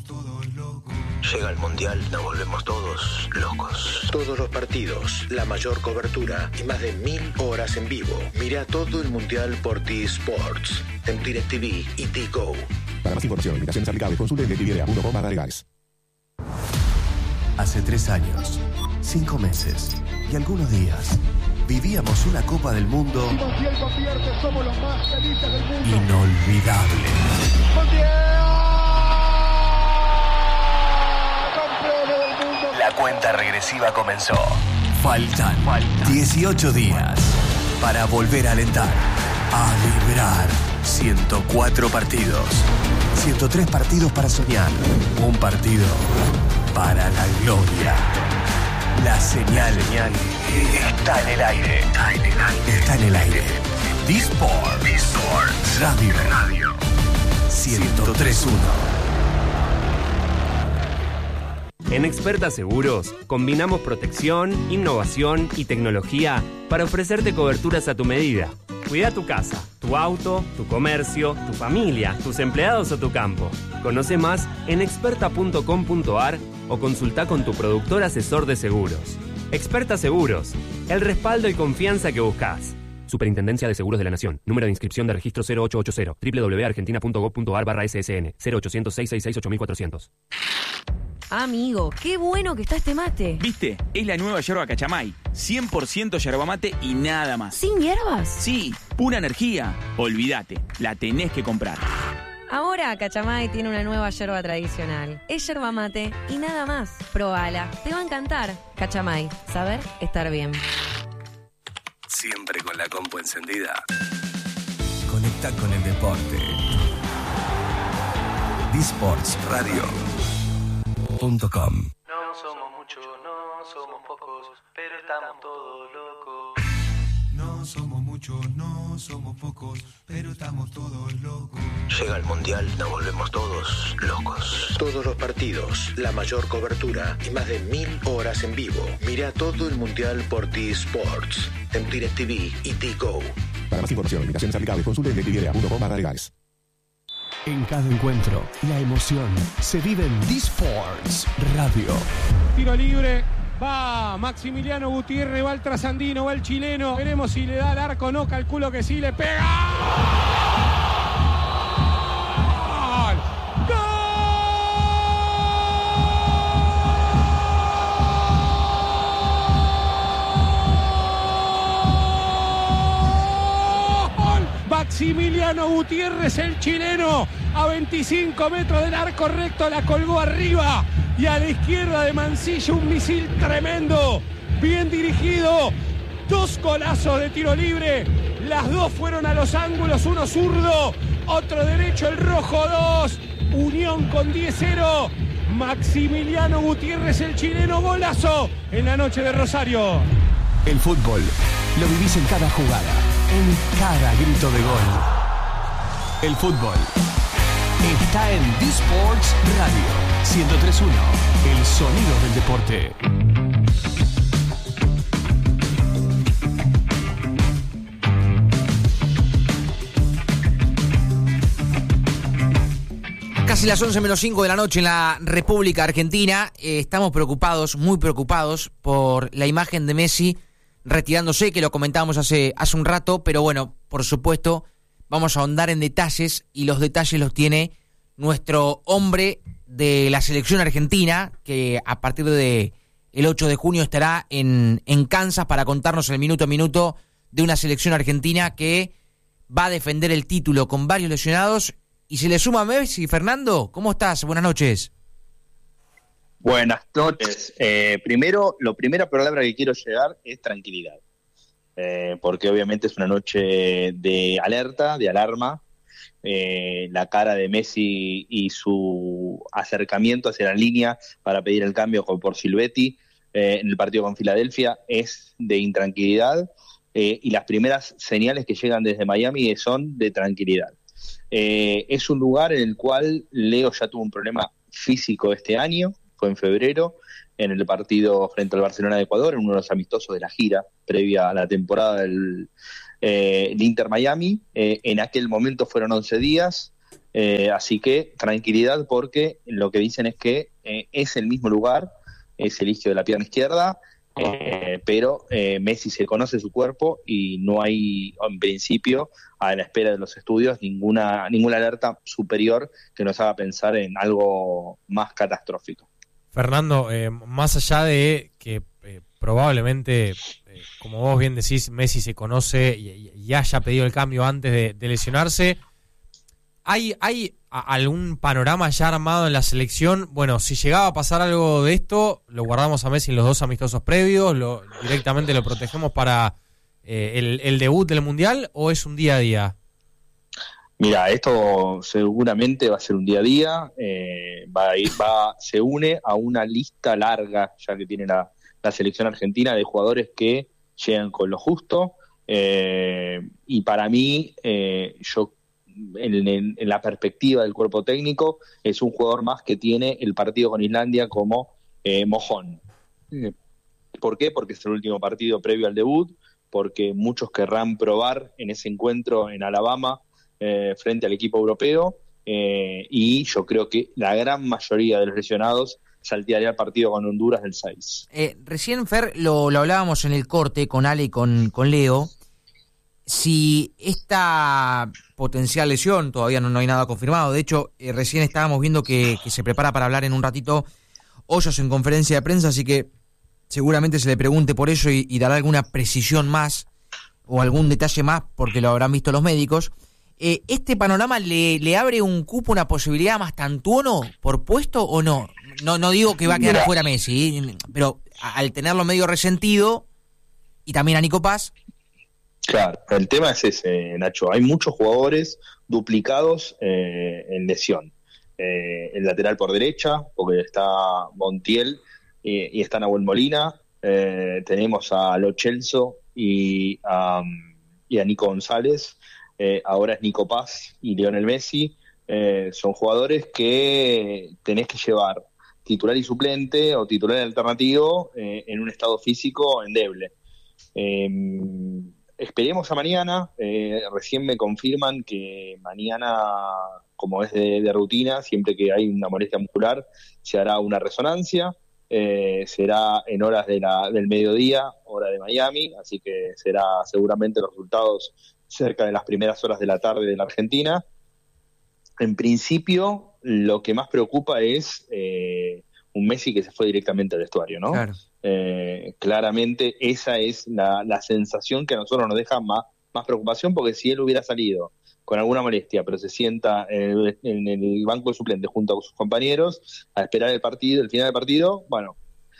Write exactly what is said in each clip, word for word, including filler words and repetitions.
todos locos. Llega el Mundial, nos volvemos todos locos. Todos los partidos, la mayor cobertura y más de mil horas en vivo. Mira todo el Mundial por T-Sports, en DirecTV y T-Go. Para más información, limitaciones aplicables, consulte en directv punto com barra legales. Hace tres años, cinco meses y algunos días, vivíamos una Copa del Mundo somos los más felices del mundo. Inolvidable. ¡Campeones del mundo! La cuenta regresiva comenzó. Faltan, Faltan dieciocho días para volver a alentar, a vibrar. ciento cuatro partidos, ciento tres partidos para soñar, un partido para la gloria. La señal, señal está en el aire. Está en el aire. Está en el aire. T-Sports Radio. Radio. ciento tres punto uno. En Experta Seguros, combinamos protección, innovación y tecnología para ofrecerte coberturas a tu medida. Cuida tu casa, tu auto, tu comercio, tu familia, tus empleados o tu campo. Conoce más en experta punto com punto a r o consulta con tu productor asesor de seguros. Experta Seguros, el respaldo y confianza que buscas. Superintendencia de Seguros de la Nación. Número de inscripción de registro cero ocho ocho cero. doble u doble u doble u punto argentina punto gob punto a r barra S S N. cero ochocientos, seiscientos sesenta y seis, ocho mil cuatrocientos. Amigo, qué bueno que está este mate. ¿Viste? Es la nueva yerba Cachamay. cien por ciento yerba mate y nada más. ¿Sin hierbas? Sí, pura energía. Olvídate, la tenés que comprar. Ahora Cachamay tiene una nueva yerba tradicional. Es yerba mate y nada más. Probala, te va a encantar. Cachamay, saber estar bien. Siempre con la compu encendida. Conecta con el deporte. D-Sports Radio. Punto com. No somos muchos, no somos pocos, pero estamos todos locos. No somos muchos, no somos pocos, pero estamos todos locos. Llega el Mundial, nos volvemos todos locos. Todos los partidos, la mayor cobertura y más de mil horas en vivo. Mira todo el Mundial por T-Sports, en DirecTV y T-Go. Para más información, limitaciones aplicables, consulte en directv punto com barra legales. En cada encuentro, la emoción se vive en D-Sports Radio. Tiro libre, va Maximiliano Gutiérrez, va el trasandino, va el chileno. Veremos si le da al arco, no, calculo que sí, le pega. ¡Gol! ¡Gol! Maximiliano Gutiérrez, el chileno, a veinticinco metros del arco recto, la colgó arriba. Y a la izquierda de Mancilla un misil tremendo, bien dirigido. Dos golazos de tiro libre. Las dos fueron a los ángulos, uno zurdo, otro derecho, el rojo dos. Unión con diez cero. Maximiliano Gutiérrez, el chileno, golazo en la noche de Rosario. El fútbol lo vivís en cada jugada, en cada grito de gol. El fútbol está en D-Sports Radio ciento tres punto uno, el sonido del deporte. Casi las once menos cinco de la noche en la República Argentina. Eh, estamos preocupados, muy preocupados por la imagen de Messi retirándose, que lo comentábamos hace, hace un rato, pero bueno, por supuesto, vamos a ahondar en detalles y los detalles los tiene nuestro hombre de la selección argentina, que a partir de el ocho de junio estará en, en Kansas para contarnos el minuto a minuto de una selección argentina que va a defender el título con varios lesionados. Y se le suma Messi. Fernando, ¿cómo estás? Buenas noches. Buenas noches. Eh, primero, la primera palabra que quiero llegar es tranquilidad. Eh, porque obviamente es una noche de alerta, de alarma. Eh, la cara de Messi y su acercamiento hacia la línea para pedir el cambio por Silvetti eh, en el partido con Filadelfia es de intranquilidad, eh, y las primeras señales que llegan desde Miami son de tranquilidad. Eh, es un lugar en el cual Leo ya tuvo un problema físico este año, fue en febrero, en el partido frente al Barcelona de Ecuador, en uno de los amistosos de la gira previa a la temporada del eh, el Inter Miami. Eh, en aquel momento fueron once días, Eh, así que tranquilidad, porque lo que dicen es que eh, es el mismo lugar, es el isquio de la pierna izquierda, eh, pero eh, Messi se conoce su cuerpo y no hay, en principio, a la espera de los estudios, ninguna, ninguna alerta superior que nos haga pensar en algo más catastrófico. Fernando, eh, más allá de que eh, probablemente, eh, como vos bien decís, Messi se conoce y, y haya pedido el cambio antes de, de lesionarse, ¿hay, hay a, algún panorama ya armado en la selección? Bueno, si llegaba a pasar algo de esto, lo guardamos a Messi en los dos amistosos previos, lo, directamente lo protegemos para eh, el, el debut del Mundial, ¿o es un día a día? Mira, esto seguramente va a ser un día a día, eh, va a ir, va, se une a una lista larga ya que tiene la, la selección argentina de jugadores que llegan con lo justo, eh, y para mí, eh, yo en, en, en la perspectiva del cuerpo técnico, es un jugador más que tiene el partido con Islandia como eh, mojón. ¿Por qué? Porque es el último partido previo al debut, porque muchos querrán probar en ese encuentro en Alabama, Eh, frente al equipo europeo, eh, y yo creo que la gran mayoría de los lesionados saltearía el partido con Honduras del seis. Eh, recién, Fer, lo, lo hablábamos en el corte con Ale y con, con Leo, si esta potencial lesión, todavía no, no hay nada confirmado, de hecho, eh, recién estábamos viendo que, que se prepara para hablar en un ratito Hoyos en conferencia de prensa, así que seguramente se le pregunte por eso y, y dará alguna precisión más o algún detalle más, porque lo habrán visto los médicos. Eh, ¿Este panorama le, le abre un cupo, una posibilidad más tantuono por puesto o no? No no digo que va a quedar afuera Messi, ¿eh? Pero al tenerlo medio resentido, y también a Nico Paz. Claro, el tema es ese, Nacho. Hay muchos jugadores duplicados eh, en lesión. Eh, el lateral por derecha, porque está Montiel eh, y está Nahuel Molina. Eh, tenemos a Lo Celso y a, y a Nico González. Eh, ahora es Nico Paz y Lionel Messi. Eh, son jugadores que tenés que llevar titular y suplente o titular y alternativo eh, en un estado físico endeble. Eh, esperemos a mañana. Eh, recién me confirman que mañana, como es de, de rutina, siempre que hay una molestia muscular, se hará una resonancia. Eh, será en horas de la, del mediodía, hora de Miami, así que será seguramente los resultados cerca de las primeras horas de la tarde de la Argentina. En principio, lo que más preocupa es eh, un Messi que se fue directamente al vestuario, ¿no? Claro. Eh, claramente esa es la, la sensación que a nosotros nos deja más, más preocupación, porque si él hubiera salido con alguna molestia, pero se sienta en el, en el banco de suplentes junto a sus compañeros a esperar el partido, el final del partido, bueno,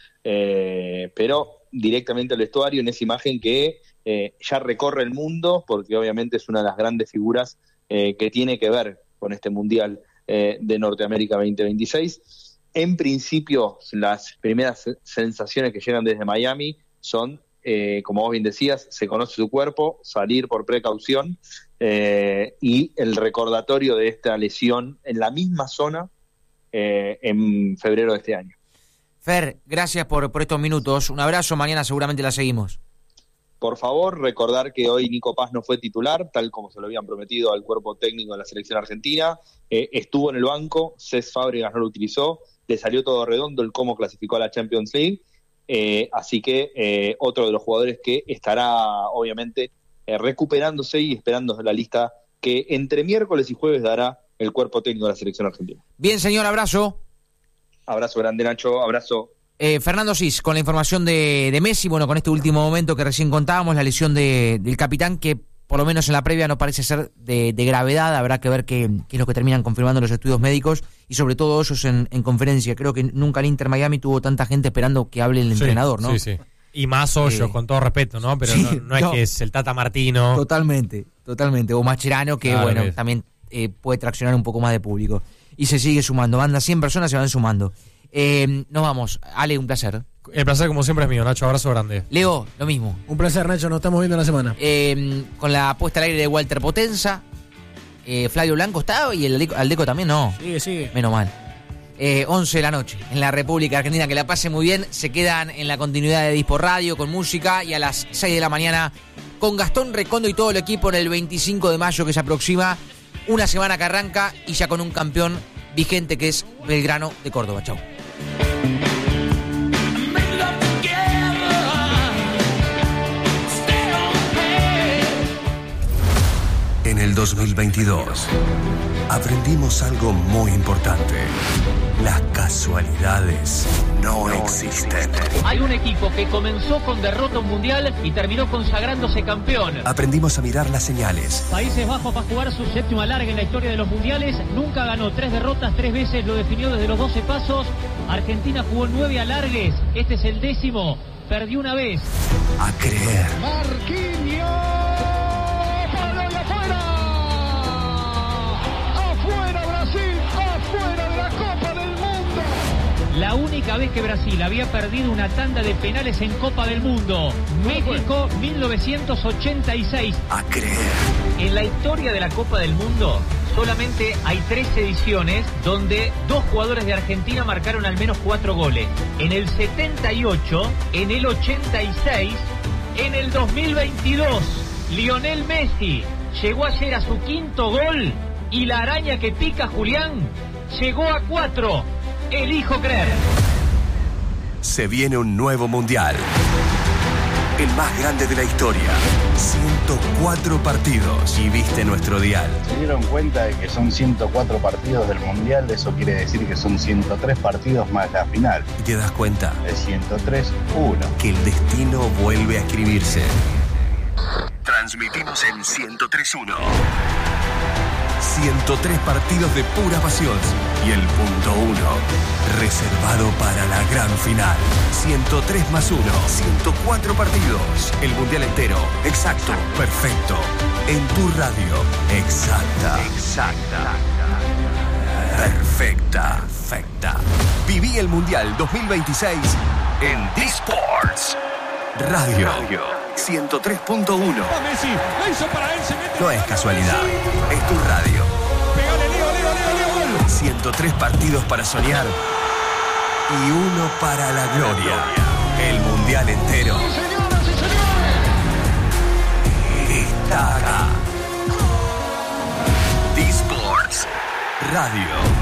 eh, pero directamente al vestuario, en esa imagen que eh, ya recorre el mundo, porque obviamente es una de las grandes figuras eh, que tiene que ver con este Mundial eh, de Norteamérica veinte veintiséis. En principio, las primeras sensaciones que llegan desde Miami son, eh, como vos bien decías, se conoce su cuerpo, salir por precaución, eh, y el recordatorio de esta lesión en la misma zona eh, en febrero de este año. Fer, gracias por, por estos minutos. Un abrazo, mañana seguramente la seguimos. Por favor, recordar que hoy Nico Paz no fue titular, tal como se lo habían prometido al cuerpo técnico de la selección argentina. Eh, estuvo en el banco, Cés Fábregas no lo utilizó, le salió todo redondo el cómo clasificó a la Champions League. Eh, así que eh, otro de los jugadores que estará, obviamente, eh, recuperándose y esperando la lista que entre miércoles y jueves dará el cuerpo técnico de la selección argentina. Bien, señor, abrazo. Abrazo grande, Nacho, abrazo. Eh, Fernando Cis, con la información de, de Messi, bueno, con este último momento que recién contábamos, la lesión de, del capitán, que por lo menos en la previa no parece ser de, de gravedad. Habrá que ver qué, qué es lo que terminan confirmando los estudios médicos, y sobre todo ellos en, en conferencia. Creo que nunca el Inter Miami tuvo tanta gente esperando que hable el sí, entrenador, ¿no? Sí, sí. Y más Hoyos, eh, con todo respeto, ¿no? Pero sí, no, no es no. que es el Tata Martino. Totalmente, totalmente. O Mascherano, que claro, bueno, que también eh, puede traccionar un poco más de público. Y se sigue sumando. Banda cien personas, se van sumando. Eh, nos vamos. Ale, un placer. El placer, como siempre, es mío, Nacho. Abrazo grande. Leo, lo mismo. Un placer, Nacho. Nos estamos viendo en la semana. Eh, con la puesta al aire de Walter Potenza. Eh, Flavio Blanco está, y el Aldeco, Aldeco también, no. Sigue, sigue. Menos mal. Eh, once de la noche en la República Argentina. Que la pase muy bien. Se quedan en la continuidad de Dispo Radio con música, y a las seis de la mañana con Gastón Recondo y todo el equipo en el veinticinco de mayo que se aproxima. Una semana que arranca y ya con un campeón vigente que es Belgrano de Córdoba. Chau. En el dos mil veintidós aprendimos algo muy importante. Las casualidades no existen. Hay un equipo que comenzó con derrota mundial y terminó consagrándose campeón. Aprendimos a mirar las señales. Países Bajos va a jugar su séptima larga en la historia de los mundiales. Nunca ganó, tres derrotas, tres veces lo definió desde los doce pasos. Argentina jugó nueve alargues, este es el décimo. Perdió una vez. A creer. Marquinhos. ¡Palo y afuera! ¡Afuera Brasil! ¡Afuera de la Copa del Mundo! La única vez que Brasil había perdido una tanda de penales en Copa del Mundo. México, mil novecientos ochenta y seis. A creer. En la historia de la Copa del Mundo solamente hay tres ediciones donde dos jugadores de Argentina marcaron al menos cuatro goles. En el setenta y ocho, en el ochenta y seis, en el dos mil veintidós. Lionel Messi llegó ayer a su quinto gol y la araña que pica Julián llegó a cuatro. Elijo creer. Se viene un nuevo mundial. El más grande de la historia. ciento cuatro partidos. Y viste nuestro dial. Se dieron cuenta de que son ciento cuatro partidos del mundial. Eso quiere decir que son ciento tres partidos más la final. Y te das cuenta. De ciento tres, uno. Que el destino vuelve a escribirse. Transmitimos en ciento tres uno. ciento tres partidos de pura pasión. Y el punto uno, reservado para la gran final. ciento tres más uno, ciento cuatro partidos. El mundial entero, exacto, perfecto. En tu radio, exacta. Exacta. Perfecta. Perfecta. Viví el mundial dos mil veintiséis en D-Sports. Radio. ciento tres punto uno. No es casualidad, es tu radio. ciento tres partidos para soñar y uno para la gloria. El mundial entero está acá. D-Sports Radio.